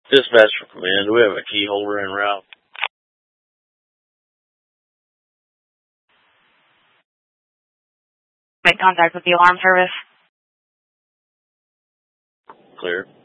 Dispatch for command. Do we have a key holder en route? Make contact with the alarm service. Clear.